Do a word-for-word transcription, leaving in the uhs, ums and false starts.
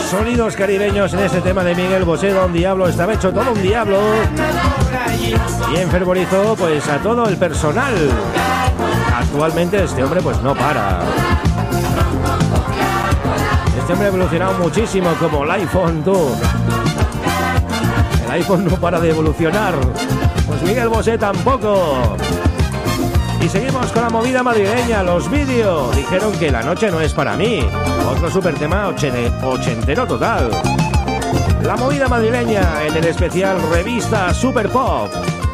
Sonidos caribeños en este tema de Miguel Bosé, Don Diablo. Estaba hecho todo un diablo y enfervorizó pues a todo el personal. Actualmente este hombre pues no para. Este hombre ha evolucionado muchísimo como el iPhone, tú. El iPhone no para de evolucionar. Pues Miguel Bosé tampoco. Y seguimos con la movida madrileña, los vídeos. Dijeron que la noche no es para mí. Otro super tema ochentero total. La movida madrileña en el especial Revista Super Pop.